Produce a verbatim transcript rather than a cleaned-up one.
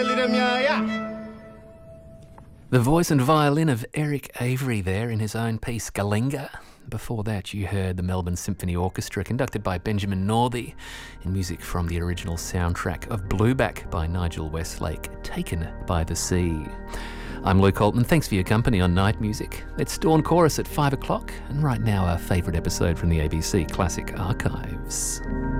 The voice and violin of Eric Avery there in his own piece, Galenga. Before that, you heard the Melbourne Symphony Orchestra, conducted by Benjamin Northey, in music from the original soundtrack of Blueback by Nigel Westlake, Taken by the Sea. I'm Luke Altman. Thanks for your company on Night Music. It's Dawn Chorus at five o'clock, and right now our favourite episode from the A B C Classic Archives.